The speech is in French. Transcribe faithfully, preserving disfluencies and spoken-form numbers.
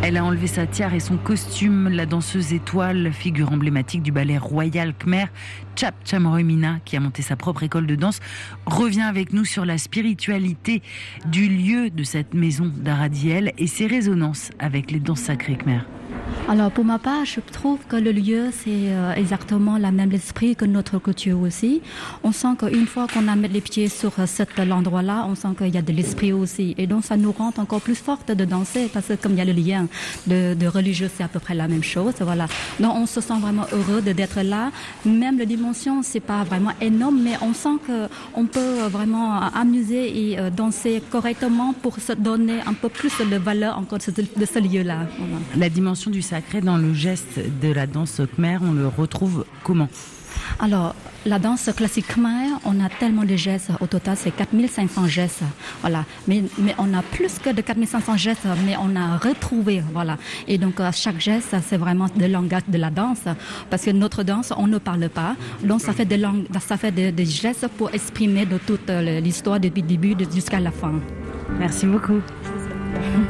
Elle a enlevé sa tiare et son costume. La danseuse étoile, figure emblématique du ballet royal khmer, Chap Chamoy Mina, qui a monté sa propre école de danse, revient avec nous sur la spiritualité du lieu de cette maison d'Aradiel et ses résonances avec les danses sacrées khmer. Alors pour ma part, je trouve que le lieu, c'est euh, exactement le même esprit que notre culture aussi. On sent qu'une fois qu'on a mis les pieds sur euh, cet endroit-là, on sent qu'il y a de l'esprit aussi. Et donc ça nous rend encore plus forte de danser parce que comme il y a le lien de, de religieux, c'est à peu près la même chose. Voilà. Donc on se sent vraiment heureux de, d'être là. Même la dimension, c'est pas vraiment énorme, mais on sent qu'on peut vraiment amuser et euh, danser correctement pour se donner un peu plus de valeur encore de ce, de ce lieu-là. Voilà. La dimension du sacré dans le geste de la danse khmer, on le retrouve comment? Alors, la danse classique khmer, on a tellement de gestes. Au total, c'est quatre mille cinq cents gestes. Voilà. Mais, mais on a plus que de quatre mille cinq cents gestes, mais on a retrouvé. Voilà. Et donc, à chaque geste, c'est vraiment le langage de la danse. Parce que notre danse, on ne parle pas. Donc, ça fait des, langues, ça fait des, des gestes pour exprimer de toute l'histoire depuis le début jusqu'à la fin. Merci beaucoup.